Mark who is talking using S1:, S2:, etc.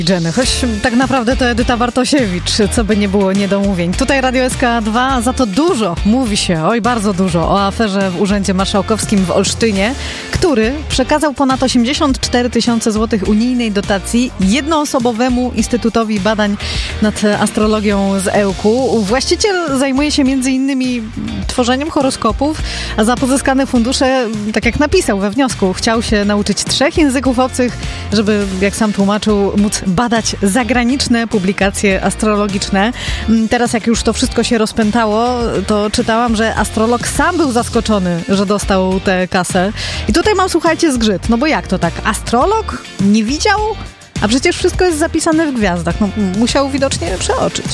S1: Jenny, choć tak naprawdę to Edyta Bartosiewicz, co by nie było niedomówień. Tutaj Radio SK2, za to dużo mówi się, oj bardzo dużo, o aferze w Urzędzie Marszałkowskim w Olsztynie, który przekazał ponad 84 tysiące złotych unijnej dotacji jednoosobowemu Instytutowi Badań nad Astrologią z Ełku. Właściciel zajmuje się m.in. tworzeniem horoskopów, a za pozyskane fundusze, tak jak napisał we wniosku, chciał się nauczyć 3 języków obcych, żeby, jak sam tłumaczył, móc badać zagraniczne publikacje astrologiczne. Teraz jak już to wszystko się rozpętało, to czytałam, że astrolog sam był zaskoczony, że dostał tę kasę. I tutaj mam, słuchajcie, zgrzyt. No bo jak to tak? Astrolog nie widział? A przecież wszystko jest zapisane w gwiazdach. No, musiał widocznie przeoczyć.